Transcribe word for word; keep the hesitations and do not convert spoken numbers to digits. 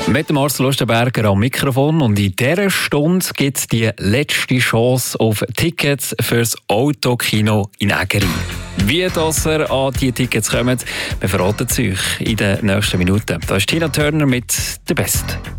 Mit dem Marcel Lustenberger am Mikrofon und in dieser Stunde gibt es die letzte Chance auf Tickets fürs Autokino in Ägeri. Wie das ihr an diese Tickets kommt, wir verraten es euch in den nächsten Minuten. Da ist Tina Turner mit «The Best».